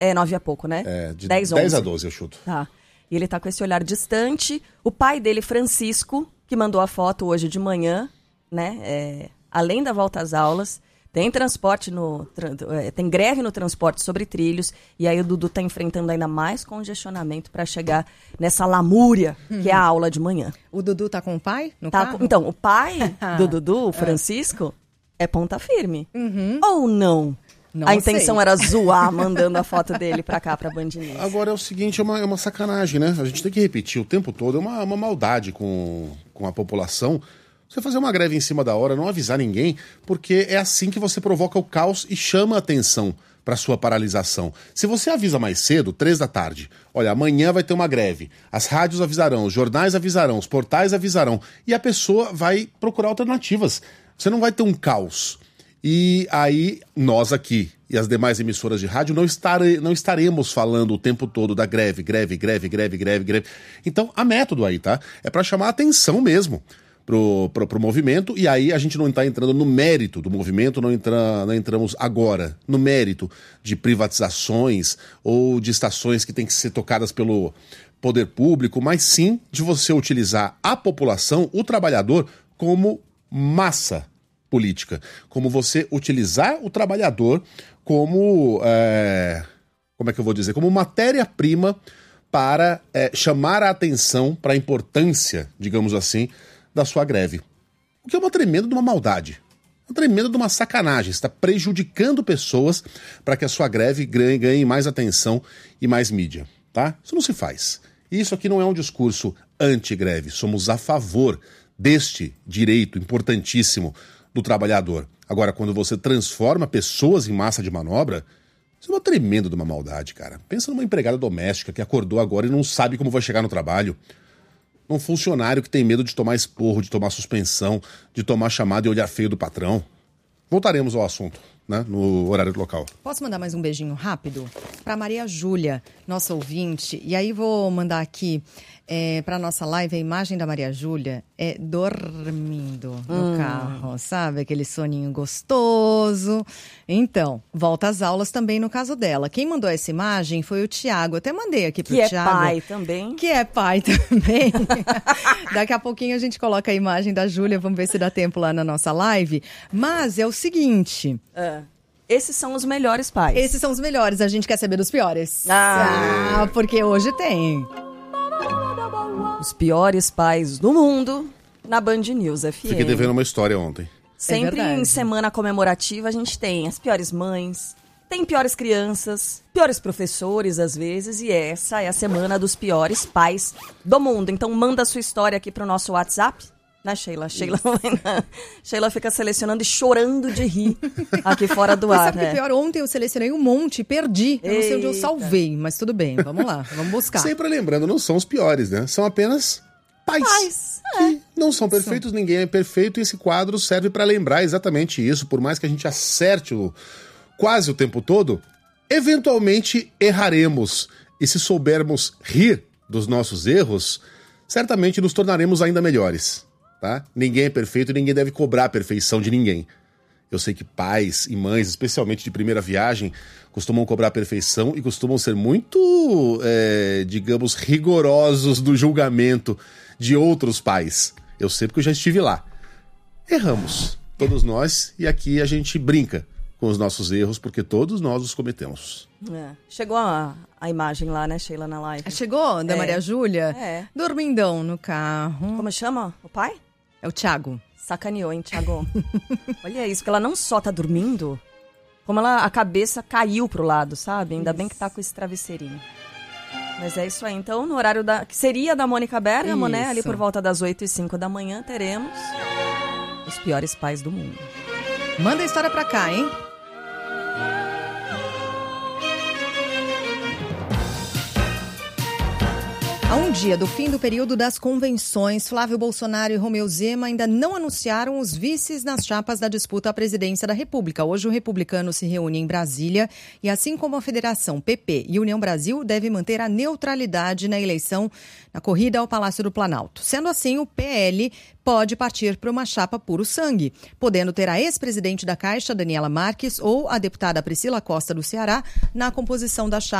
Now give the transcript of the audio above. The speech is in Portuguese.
É 9 a pouco, né? De 10 a 12 eu chuto. Tá. E ele tá com esse olhar distante. O pai dele, Francisco, que mandou a foto hoje de manhã, né? Além da volta às aulas, tem tem greve no transporte sobre trilhos. E aí o Dudu tá enfrentando ainda mais congestionamento para chegar nessa lamúria que é a aula de manhã. O Dudu tá com o pai no carro? Então, o pai do Dudu, o Francisco, é ponta firme. Ou não? Não a intenção sei. era zoar, mandando a foto dele pra cá, pra Band News. Agora é o seguinte, é uma sacanagem, né? A gente tem que repetir o tempo todo, é uma maldade com a população. Você fazer uma greve em cima da hora, não avisar ninguém, porque é assim que você provoca o caos e chama a atenção para sua paralisação. Se você avisa mais cedo, 3 da tarde, olha, amanhã vai ter uma greve, as rádios avisarão, os jornais avisarão, os portais avisarão, e a pessoa vai procurar alternativas. Você não vai ter um caos. E aí, nós aqui e as demais emissoras de rádio não estaremos falando o tempo todo da greve. Então, há método aí, tá? É para chamar a atenção mesmo pro movimento, e aí a gente não está entrando no mérito do movimento, não entramos agora no mérito de privatizações ou de estações que têm que ser tocadas pelo poder público, mas sim de você utilizar a população, o trabalhador, como massa política, como você utilizar o trabalhador como, como é que eu vou dizer, como matéria-prima para chamar a atenção para a importância, digamos assim, da sua greve. O que é uma tremenda de uma maldade, uma tremenda de uma sacanagem. Você está prejudicando pessoas para que a sua greve ganhe mais atenção e mais mídia, tá? Isso não se faz. E isso aqui não é um discurso anti-greve, somos a favor deste direito importantíssimo do trabalhador. Agora, quando você transforma pessoas em massa de manobra, isso é uma tremenda de uma maldade, cara. Pensa numa empregada doméstica que acordou agora e não sabe como vai chegar no trabalho. Um funcionário que tem medo de tomar esporro, de tomar suspensão, de tomar chamada e olhar feio do patrão. Voltaremos ao assunto, né, no horário local. Posso mandar mais um beijinho rápido? Para Maria Júlia, nossa ouvinte. E aí vou mandar aqui para nossa live a imagem da Maria Júlia dormindo no carro, sabe? Aquele soninho gostoso. Então, volta às aulas também no caso dela. Quem mandou essa imagem foi o Tiago. Até mandei aqui pro Tiago. Que é pai também. Que é pai também. Daqui a pouquinho a gente coloca a imagem da Júlia. Vamos ver se dá tempo lá na nossa live. Mas é o seguinte... Esses são os melhores pais. Esses são os melhores. A gente quer saber dos piores. Porque hoje tem... Os piores pais do mundo na Band News FM. Fiquei devendo uma história ontem. Sempre em semana comemorativa a gente tem as piores mães, tem piores crianças, piores professores às vezes, e essa é a semana dos piores pais do mundo. Então manda a sua história aqui pro nosso WhatsApp, né, Sheila? Sheila fica selecionando e chorando de rir aqui fora do ar. Sabe o que é pior? Ontem eu selecionei um monte e perdi. Eu não sei onde eu salvei, mas tudo bem. Vamos lá, vamos buscar. Sempre lembrando, não são os piores, né? São apenas pais. Que não são perfeitos, ninguém é perfeito, e esse quadro serve para lembrar exatamente isso. Por mais que a gente acerte quase o tempo todo, eventualmente erraremos. E se soubermos rir dos nossos erros, certamente nos tornaremos ainda melhores. Tá? Ninguém é perfeito e ninguém deve cobrar a perfeição de ninguém. Eu sei que pais e mães, especialmente de primeira viagem, costumam cobrar a perfeição e costumam ser muito, digamos, rigorosos no julgamento de outros pais. Eu sei porque eu já estive lá. Erramos, todos nós, e aqui a gente brinca com os nossos erros, porque todos nós os cometemos. Chegou a imagem lá, né, Sheila, na live? Chegou, da Maria Júlia? Dormindão no carro. Como chama o pai? É o Thiago. Sacaneou, hein, Thiago? Olha isso, que ela não só tá dormindo, como a cabeça caiu pro lado, sabe? Ainda bem que tá com esse travesseirinho. Mas é isso aí. Então, no horário que seria da Mônica Bergamo, né? Ali por volta das 8h05 da manhã, teremos os piores pais do mundo. Manda a história pra cá, hein? A um dia do fim do período das convenções, Flávio Bolsonaro e Romeu Zema ainda não anunciaram os vices nas chapas da disputa à presidência da República. Hoje o republicano se reúne em Brasília e, assim como a Federação PP e União Brasil, deve manter a neutralidade na eleição, na corrida ao Palácio do Planalto. Sendo assim, o PL pode partir para uma chapa puro sangue, podendo ter a ex-presidente da Caixa, Daniela Marques, ou a deputada Priscila Costa do Ceará na composição da chapa